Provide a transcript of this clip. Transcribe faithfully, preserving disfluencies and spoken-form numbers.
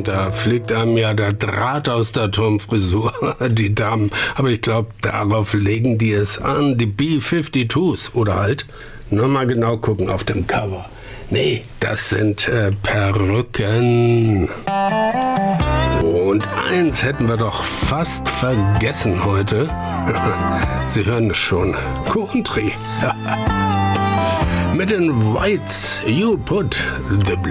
Da fliegt einem ja der Draht aus der Turmfrisur, die Damen. Aber ich glaube, darauf legen die es an, die B zweiundfünfzigs. Oder halt, nur mal genau gucken auf dem Cover. Nee, das sind äh, Perücken. Und eins hätten wir doch fast vergessen heute. Sie hören es schon. Country. Mit den Whites, you put the blue.